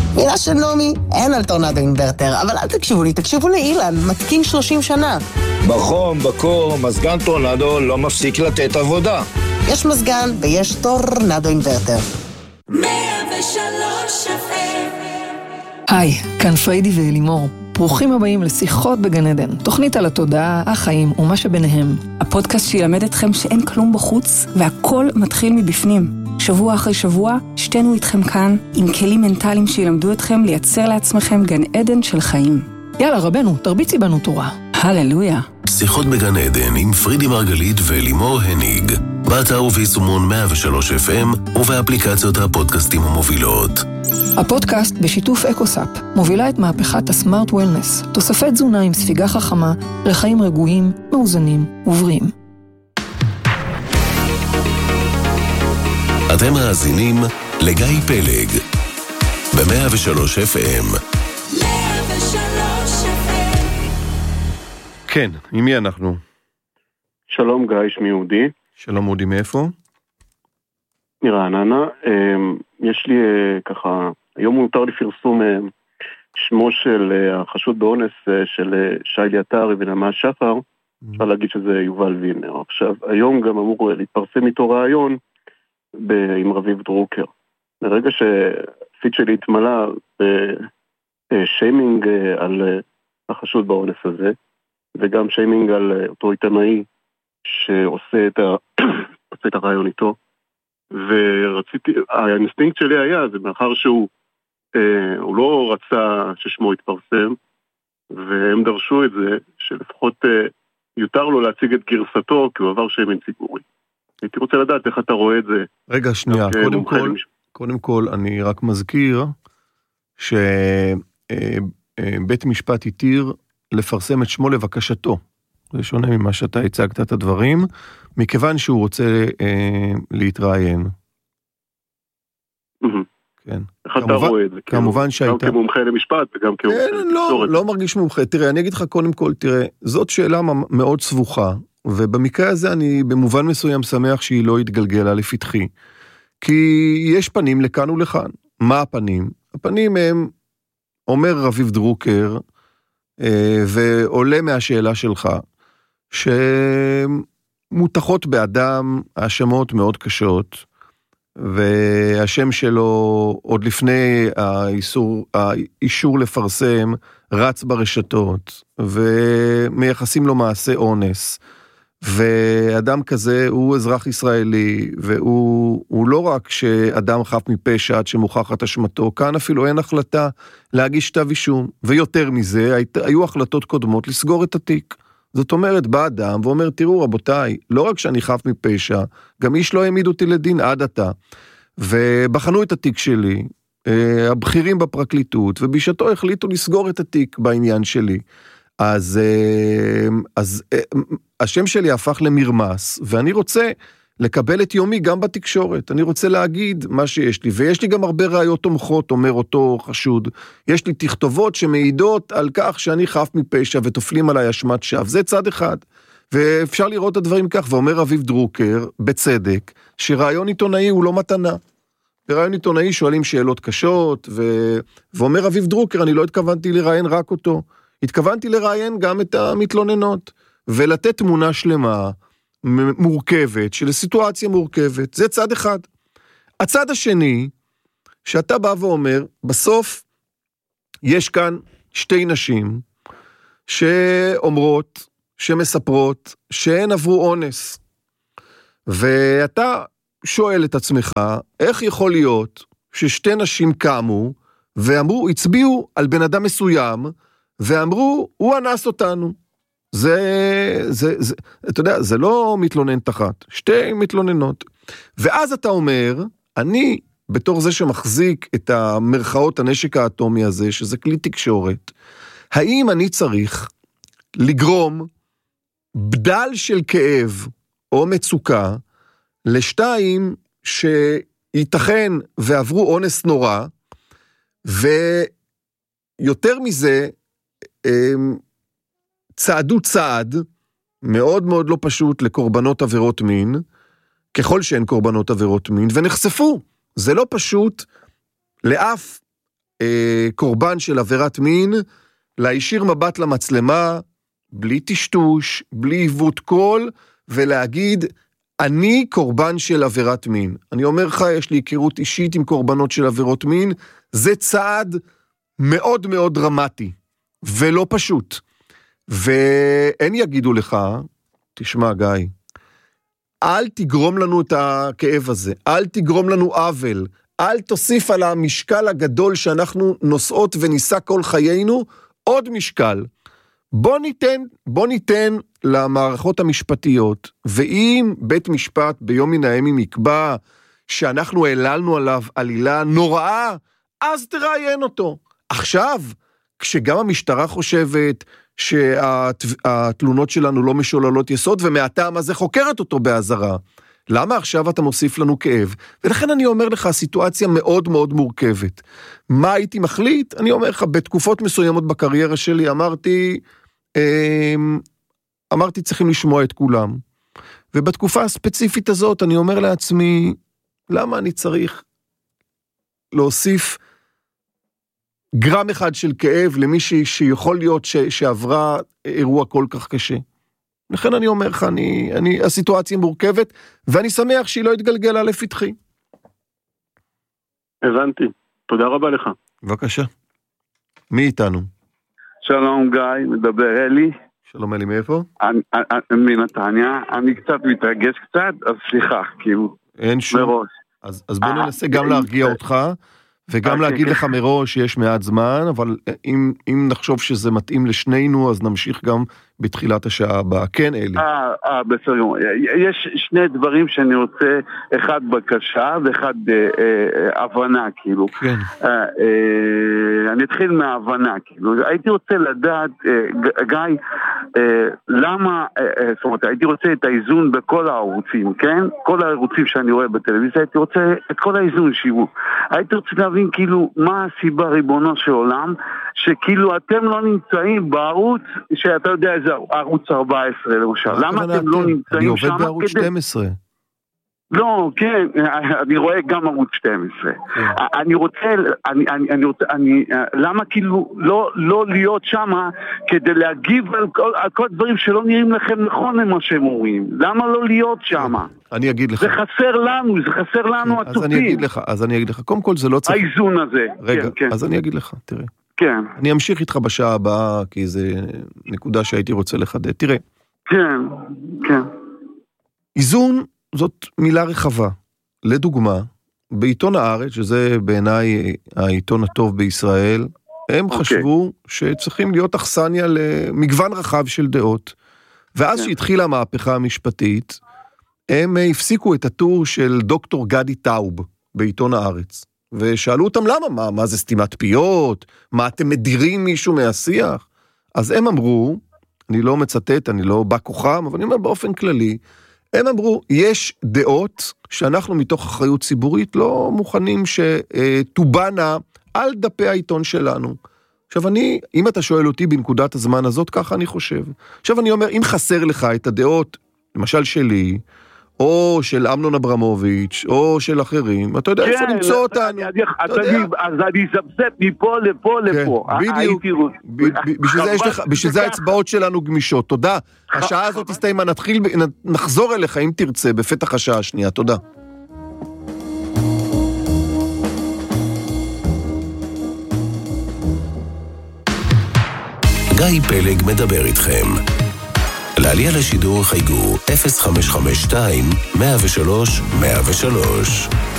מילה של נומי, אין על טורנדו אינברטר, אבל אל תקשיבו לי, תקשיבו לאילן, מתקין 30 שנה. בחום, בקור, מזגן טורנדו לא מפסיק לתת עבודה. יש מזגן ויש טורנדו אינברטר. 103 FM. היי, כאן פריידי ואלימור. ברוכים הבאים לשיחות בגן עדן, תוכנית על התודעה, החיים ומה שביניהם. הפודקאסט שילמד אתכם שאין כלום בחוץ והכל מתחיל מבפנים. שבוע אחרי שבוע, שתינו איתכם כאן עם כלים מנטליים שילמדו אתכם לייצר לעצמכם גן עדן של חיים. יאללה רבנו, תרביצי בנו תורה. הללויה. שיחות בגן עדן עם פרידי מרגלית ואלימור הניג. באתר וביישומון 103 FM ובאפליקציות הפודקאסטים המובילות. הפודקאסט בשיתוף אקוסאפ מובילה את מהפכת הסמארט וולנס, תוספי תזונה עם ספיגה חכמה לחיים רגועים, מאוזנים ובריאים. אתם מאזינים לגיא פלג ב-103 FM. 103 FM. כן, עם מי אנחנו? שלום גיא, שמי אודי. שלום אודי, מאיפה? מרעננה. יש לי ככה, היום מותר לי פרסום שמו של החשוד באונס של שי עטרי ונעמה שחר. אפשר להגיד שזה יובל וינר. עכשיו, היום גם אמור להתפרסם איתו רעיון עם רביב דרוקר. ברגע שהפיד שלי התמלא בשיימינג על החשוד באונס הזה, וגם שיימינג על אותו עיתונאי שעושה את הרעיון איתו, ורציתי, האינסטינקט שלי היה, זה מאחר שהוא לא רצה ששמו יתפרסם, והם דרשו את זה, שלפחות יותר לו להציג את גרסתו, כי הוא עבר שיימינג ציבורי. הייתי רוצה לדעת איך אתה רואה את זה. רגע, שנייה, קודם כל אני רק מזכיר שבית משפט התיר לפרסם את שמו לבקשתו. זה שונה ממה שאתה הצגת את הדברים, מכיוון שהוא רוצה להתראיין. כן. איך אתה רואה את זה? כמובן שהייתה... גם כמומחה למשפט וגם כמומחה לתקשורת. לא מרגיש מומחה. תראה, אני אגיד לך קודם כל, תראה, זאת שאלה מאוד סבוכה, ובמקרה הזה אני במובן מסוים שמח שהיא לא התגלגלה לפתחי. כי יש פנים לכאן ולכאן. מה הפנים? הפנים הם, אומר רביב דרוקר, ועולה מהשאלה שלך, שמותחות באדם האשמות מאוד קשות, והשם שלו עוד לפני האישור לפרסם רץ ברשתות, ומייחסים לו מעשה אונס, ואדם כזה הוא אזרח ישראלי, והוא לא רק שאדם חף מפשע עד שמוכחת אשמתו, כאן אפילו אין החלטה להגיש כתב אישום, ויותר מזה היו החלטות קודמות לסגור את התיק. זאת אומרת, בא אדם ואומר, תראו רבותיי, לא רק שאני חף מפשע, גם איש לא העמיד אותי לדין עד עתה, ובחנו את התיק שלי, הבכירים בפרקליטות, ובשעתו החליטו לסגור את התיק בעניין שלי. אז השם שלי הפך למרמס, ואני רוצה לקבל את יומי גם בתקשורת, אני רוצה להגיד מה שיש לי, ויש לי גם הרבה ראיות תומכות, אומר אותו חשוד, יש לי תכתובות שמעידות על כך שאני חף מפשע ותופלים עליי אשמת שווא, זה צד אחד, ואפשר לראות את הדברים כך, ואומר רביב דרוקר, בצדק, שרעיון עיתונאי הוא לא מתנה, ברעיון עיתונאי שואלים שאלות קשות, ואומר רביב דרוקר, אני לא התכוונתי לראיין רק אותו, התכוונתי לראיין גם את המתלוננות, ולתת תמונה שלמה, מורכבת, של סיטואציה מורכבת, זה צד אחד. הצד השני, שאתה בא ואומר, בסוף, יש כאן שתי נשים, שאומרות, שמספרות, שהן עברו אונס. ואתה שואל את עצמך, איך יכול להיות, ששתי נשים קמו, ואמרו, הצביעו על בן אדם מסוים, ואמרו, הוא אנס אותנו. אתה יודע, זה לא מתלוננת אחת, שתי מתלוננות. ואז אתה אומר, אני, בתור זה שמחזיק את המרכאות הנשק האטומי הזה, שזה כלי תקשורת, האם אני צריך לגרום בדל של כאב או מצוקה לשתיים שייתכן ועברו אונס נורא, ויותר מזה, צעדו צעד מאוד מאוד לא פשוט לקורבנות עבירות מין, ככל שהן קורבנות עבירות מין, ונחשפו. זה לא פשוט לאף קורבן של עבירת מין, להישיר מבט למצלמה, בלי טשטוש, בלי עיוות קול, ולהגיד, אני קורבן של עבירת מין. אני אומר לך, יש לי היכרות אישית עם קורבנות של עבירות מין, זה צעד מאוד מאוד דרמטי, ולא פשוט. ואין יגידו לך, תשמע גיא, אל תגרום לנו את הכאב הזה, אל תגרום לנו עוול, אל תוסיף על המשקל הגדול שאנחנו נושאות וניסה כל חיינו, עוד משקל. בוא ניתן למערכות המשפטיות, ואם בית משפט ביום מן הימים יקבע שאנחנו העללנו עליו עלילה נוראה, אז תראיין אותו. עכשיו, כשגם המשטרה חושבת שהתלונות שלנו לא משוללות יסוד, ומהטעם הזה חוקרת אותו בהזרה, למה עכשיו אתה מוסיף לנו כאב? ולכן אני אומר לך, הסיטואציה מאוד מאוד מורכבת. מה הייתי מחליט? אני אומר לך, בתקופות מסוימות בקריירה שלי, אמרתי צריכים לשמוע את כולם. ובתקופה הספציפית הזאת, אני אומר לעצמי, למה אני צריך להוסיף גרם אחד של כאב למישהי שיכול להיות שעברה אירוע כל כך קשה? לכן אני אומר לך, הסיטואציה מורכבת, ואני שמח שהיא לא התגלגלה לפתחי. הבנתי. תודה רבה לך. בבקשה. מי איתנו? שלום גיא, מדבר אלי. שלום אלי, מאיפה? מנתניה. אני קצת מתרגש קצת, אז סליחה, כאילו. אין שום. מראש. אז בוא ננסה גם להרגיע אותך, וגם להגיד לך מראש שיש מעט זמן, אבל אם נחשוב שזה מתאים לשנינו, אז נמשיך גם בתחילת השעה הבאה. כן, אלי. בסדר. יש שני דברים שאני רוצה, אחד בקשה ואחד הבנה, כאילו. כן. אני אתחיל מההבנה, כאילו. הייתי רוצה לדעת, גיא, למה, זאת אומרת, הייתי רוצה את האיזון בכל הערוצים, כן? כל הערוצים שאני רואה בטלוויזיה, הייתי רוצה את כל האיזון שיוו. הייתי רוצה להבין, כאילו, מה הסיבה ריבונו של עולם, שכאילו אתם לא נמצאים בערוץ, שאתה יודע איזה ערוץ 14 למשל. למה אתם לא נמצאים שם? אני עובד בערוץ 12. לא, כן, אני רואה גם ערוץ 12. אני רוצה, למה כאילו לא להיות שם כדי להגיב על כל דברים שלא נראים לכם נכון למה שהם אומרים? למה לא להיות שם? אני אגיד לך. זה חסר לנו הצופים. אז אני אגיד לך, קודם כל זה לא צריך. האיזון הזה. רגע, אז אני אגיד לך, תראה. כן. אני אמשיך איתך בשעה הבאה, כי זה נקודה שהייתי רוצה לחדד. תראה. כן, כן. איזון זאת מילה רחבה. לדוגמה, בעיתון הארץ, שזה בעיניי העיתון הטוב בישראל, הם חשבו שצריכים להיות אכסניה למגוון רחב של דעות. ואז שהתחילה המהפכה המשפטית, הם הפסיקו את הטור של דוקטור גדי טאוב בעיתון הארץ. ושאלו אותם למה, מה זה סתימת פיות? מה אתם מדירים מישהו מהשיח? אז הם אמרו, אני לא מצטט, אני לא בא כוחם, אבל אני אומר באופן כללי, הם אמרו, יש דעות שאנחנו מתוך אחריות ציבורית לא מוכנים שתובנה על דפי העיתון שלנו. עכשיו אם אתה שואל אותי בנקודת הזמן הזאת, ככה אני חושב. עכשיו אני אומר, אם חסר לך את הדעות, למשל שלי, או של אמנון אברמוביץ', או של אחרים, אתה יודע איפה למצוא אותנו. אז אני זבזב מפה לפה. בדיוק. בשביל זה האצבעות שלנו גמישות. תודה. השעה הזאת הסתיימה, נחזור אליך אם תרצה, בפתח השעה השנייה. תודה. גיא פלג מדבר איתכם. לעלייה לשידור חייגו 0552 103 103